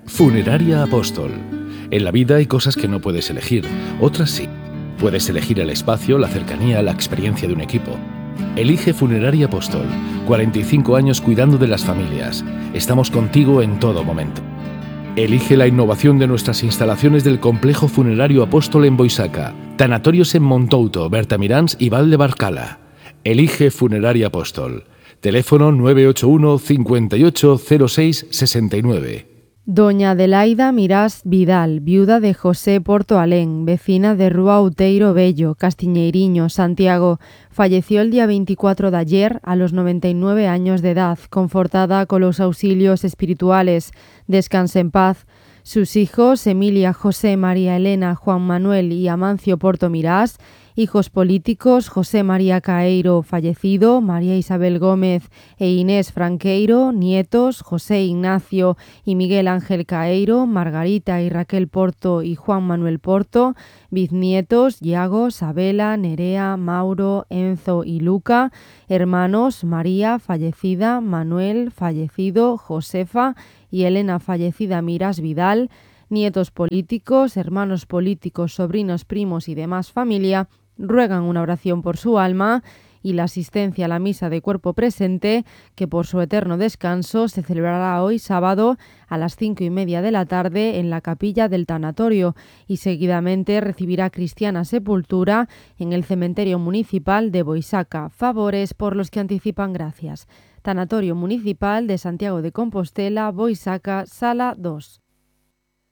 Funeraria Apóstol. En la vida hay cosas que no puedes elegir, otras sí. Puedes elegir el espacio, la cercanía, la experiencia de un equipo. Elige Funeraria Apóstol. 45 años cuidando de las familias. Estamos contigo en todo momento. Elige la innovación de nuestras instalaciones del Complejo Funerario Apóstol en Boisaca, tanatorios en Montouto, Bertamiráns y Val de Barcala. Elige Funeraria Apóstol. Teléfono 981 58 06 69. Doña Adelaida Mirás Vidal, viuda de José Porto Alén, vecina de Rúa Outeiro Bello, Castiñeiriño, Santiago, falleció el día 24 de ayer a los 99 años de edad, confortada con los auxilios espirituales. Descanse en paz. Sus hijos, Emilia, José, María Elena, Juan Manuel y Amancio Porto Mirás, hijos políticos, José María Caeiro, fallecido, María Isabel Gómez e Inés Franqueiro, nietos, José Ignacio y Miguel Ángel Caeiro, Margarita y Raquel Porto y Juan Manuel Porto, bisnietos, Iago, Sabela, Nerea, Mauro, Enzo y Luca, hermanos, María, fallecida, Manuel, fallecido, Josefa y Elena, fallecida, Mirás Vidal, nietos políticos, hermanos políticos, sobrinos, primos y demás familia, ruegan una oración por su alma y la asistencia a la misa de cuerpo presente, que por su eterno descanso se celebrará hoy sábado a las 5:30 de la tarde en la capilla del tanatorio y seguidamente recibirá cristiana sepultura en el cementerio municipal de Boisaca. Favores por los que anticipan gracias. Tanatorio Municipal de Santiago de Compostela, Boisaca, Sala 2.